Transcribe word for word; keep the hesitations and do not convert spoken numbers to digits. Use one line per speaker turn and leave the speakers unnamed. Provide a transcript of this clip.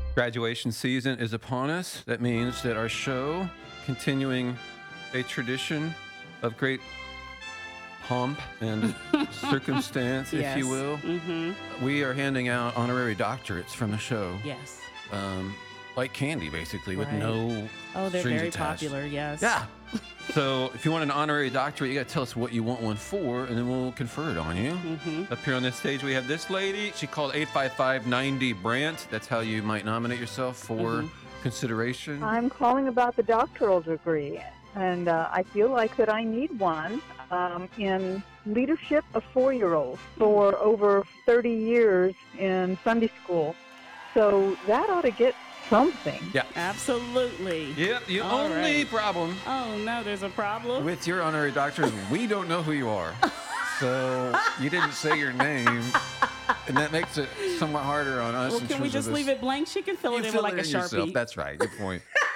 Graduation season is upon us. That means that our show, continuing a tradition of great pomp and circumstance, if you
Yes.
will,
Mm-hmm.
we are handing out honorary doctorates from the show.
Yes.
Um, like candy, basically, with
Right.
no
Oh, they're
strings
very
attached.
popular. Yes.
Yeah. So if you want an honorary doctorate, you got to tell us what you want one for, and then we'll confer it on you.
Mm-hmm.
Up here on this stage, we have this lady. She called eight five five nine zero Brant. That's how you might nominate yourself for
Mm-hmm.
consideration.
I'm calling about the doctoral degree, and uh, I feel like that I need one um, in leadership of four-year-olds for over thirty years in Sunday school. So that ought to get something.
Yeah.
Absolutely.
Yep. The
All
only
right.
problem
Oh no, there's a problem.
with your honorary doctorate is we don't know who you are. So you didn't say your name, and that makes it somewhat harder on us.
Well,
in
can we
terms of
just
this.
leave it blank? She can fill
You
it in
fill
with like
it
a
in yourself.
Sharpie.
That's right. Good point.